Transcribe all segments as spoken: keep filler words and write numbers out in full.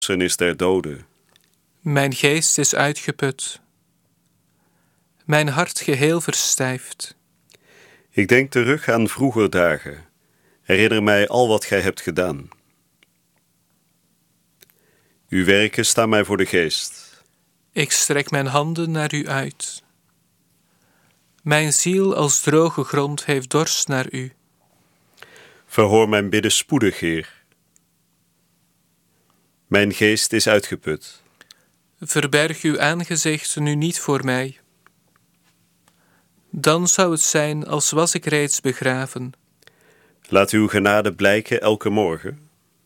duisternis der doden. Mijn geest is uitgeput, mijn hart geheel verstijfd. Ik denk terug aan vroeger dagen, herinner mij al wat gij hebt gedaan. Uw werken staan mij voor de geest. Ik strek mijn handen naar u uit. Mijn ziel als droge grond heeft dorst naar u. Verhoor mijn bidden spoedig, Heer. Mijn geest is uitgeput. Verberg uw aangezicht nu niet voor mij. Dan zou het zijn als was ik reeds begraven. Laat uw genade blijken elke morgen,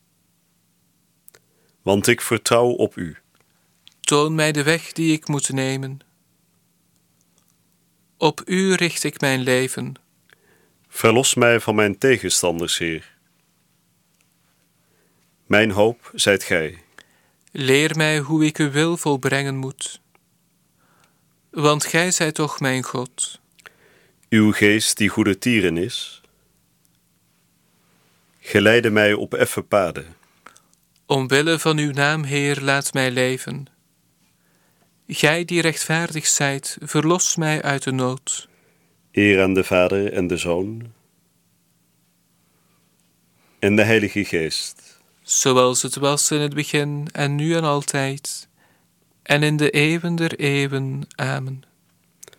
want ik vertrouw op u. Toon mij de weg die ik moet nemen. Op u richt ik mijn leven. Verlos mij van mijn tegenstanders, Heer. Mijn hoop zijt gij. Leer mij hoe ik uw wil volbrengen moet. Want gij zijt toch mijn God. Uw geest die goede tieren is, geleide mij op effen paden. Omwille van uw naam, Heer, laat mij leven. Gij die rechtvaardig zijt, verlos mij uit de nood. Eer aan de Vader en de Zoon en de Heilige Geest. Zoals het was in het begin en nu en altijd, en in de eeuwen der eeuwen. Amen.